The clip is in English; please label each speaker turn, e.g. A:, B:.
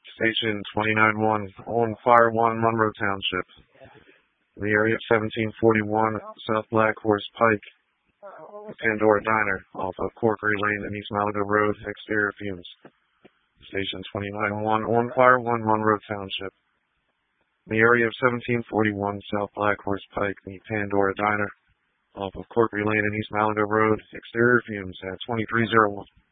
A: Station 29-1, on Fire 1, Monroe Township. In the area of 1741 South Black Horse Pike, the Pandora Diner, off of Corkery Lane and East Malaga Road, exterior fumes. Station 29-1, on Fire 1, Monroe Township. In the area of 1741 South Black Horse Pike, the Pandora Diner, off of Corkery Lane and East Malaga Road, exterior fumes at 2301.